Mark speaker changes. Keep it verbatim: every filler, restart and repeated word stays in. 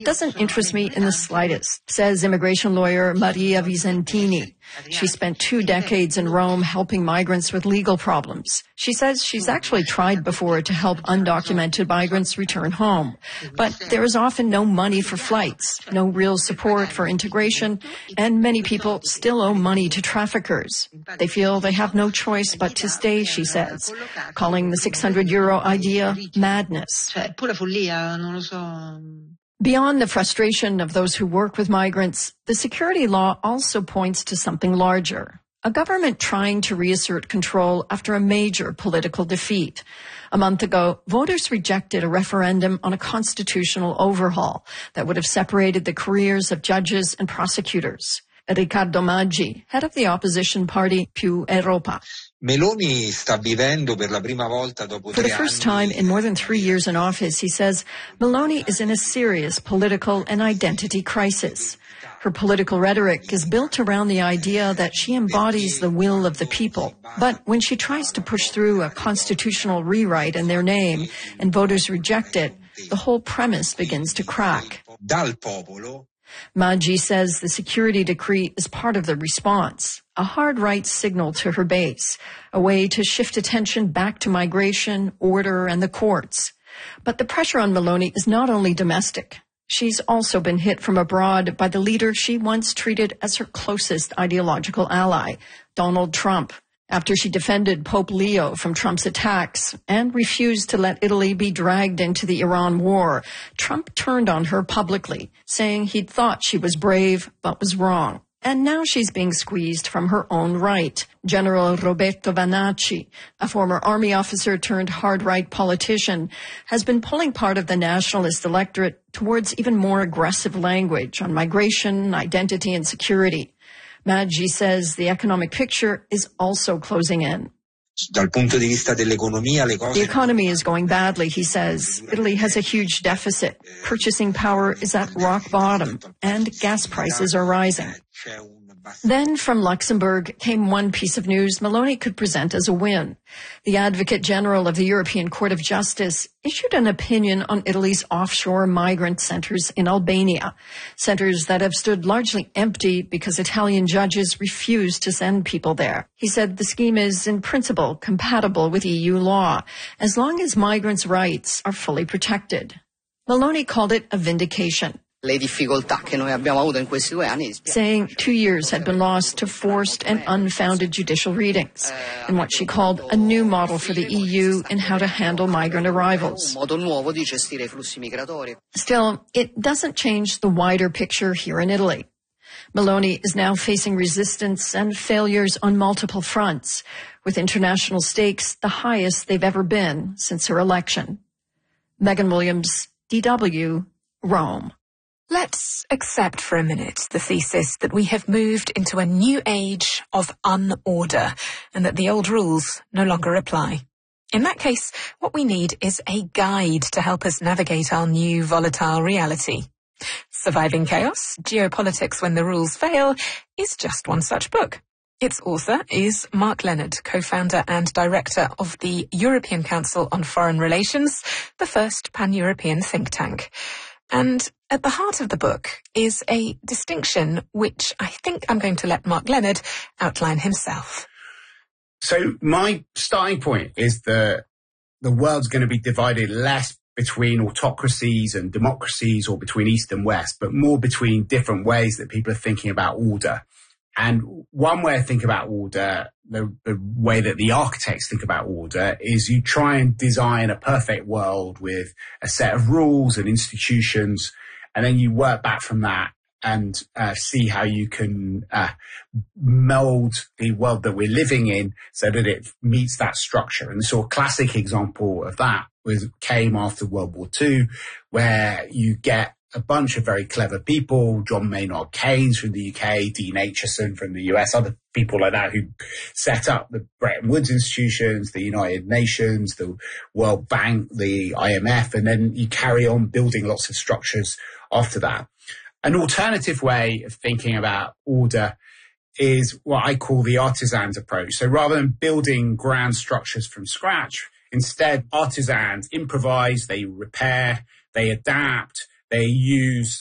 Speaker 1: doesn't interest me in the slightest, says immigration lawyer Maria Vicentini. She spent two decades in Rome helping migrants with legal problems. She says she's actually tried before to help undocumented migrants return home. But there is often no money for flights, no real support for integration, and many people still owe money to traffickers. They feel they have no choice but to stay, she says, calling the six hundred euro idea madness. Beyond the frustration of those who work with migrants, the security law also points to something larger. A government trying to reassert control after a major political defeat. A month ago, voters rejected a referendum on a constitutional overhaul that would have separated the careers of judges and prosecutors. Riccardo Maggi, head of the opposition party Più Europa.
Speaker 2: Meloni sta vivendo per la prima volta dopo
Speaker 1: For the first time in more than three years in office, he says, Meloni is in a serious political and identity crisis. Her political rhetoric is built around the idea that she embodies the will of the people. But when she tries to push through a constitutional rewrite in their name and voters reject it, the whole premise begins to crack.
Speaker 2: Dal popolo.
Speaker 1: Maggi says the security decree is part of the response, a hard right signal to her base, a way to shift attention back to migration, order, and the courts. But the pressure on Meloni is not only domestic. She's also been hit from abroad by the leader she once treated as her closest ideological ally, Donald Trump. After she defended Pope Leo from Trump's attacks and refused to let Italy be dragged into the Iran war, Trump turned on her publicly, saying he'd thought she was brave but was wrong. And now she's being squeezed from her own right. General Roberto Vannacci, a former army officer turned hard-right politician, has been pulling part of the nationalist electorate towards even more aggressive language on migration, identity, and security. Maggi says the economic picture is also closing in.
Speaker 2: Dal punto di vista dell'economia, le cose...
Speaker 1: The economy is going badly, he says. Italy has a huge deficit. Purchasing power is at rock bottom, and gas prices are rising. Then from Luxembourg came one piece of news Meloni could present as a win. The Advocate General of the European Court of Justice issued an opinion on Italy's offshore migrant centers in Albania, centers that have stood largely empty because Italian judges refuse to send people there. He said the scheme is, in principle, compatible with E U law, as long as migrants' rights are fully protected. Meloni called it a vindication,
Speaker 3: le difficoltà che noi abbiamo avuto in questi due anni,
Speaker 1: saying two years had been lost to forced and unfounded judicial readings, in what she called a new model for the E U in how to handle migrant arrivals.
Speaker 3: un modo nuovo di gestire i flussi migratori.
Speaker 1: Still, it doesn't change the wider picture here in Italy. Meloni is now facing resistance and failures on multiple fronts, with international stakes the highest they've ever been since her election. Megan Williams, D W, Rome.
Speaker 4: Let's accept for a minute the thesis that we have moved into a new age of unorder and that the old rules no longer apply. In that case, what we need is a guide to help us navigate our new volatile reality. Surviving Chaos, Geopolitics When the Rules Fail is just one such book. Its author is Mark Leonard, co-founder and director of the European Council on Foreign Relations, the first pan-European think tank. And at the heart of the book is a distinction which I think I'm going to let Mark Leonard outline himself.
Speaker 5: So my starting point is that the world's going to be divided less between autocracies and democracies or between East and West, but more between different ways that people are thinking about order. And one way I think about order, the, the way that the architects think about order, is you try and design a perfect world with a set of rules and institutions, and then you work back from that and uh, see how you can uh, mold the world that we're living in so that it meets that structure. And the sort of classic example of that was came after World War Two, where you get a bunch of very clever people, John Maynard Keynes from the U K, Dean Acheson from the U S, other people like that who set up the Bretton Woods institutions, the United Nations, the World Bank, the I M F, and then you carry on building lots of structures after that. An alternative way of thinking about order is what I call the artisans approach. So rather than building grand structures from scratch, instead artisans improvise, they repair, they adapt, they use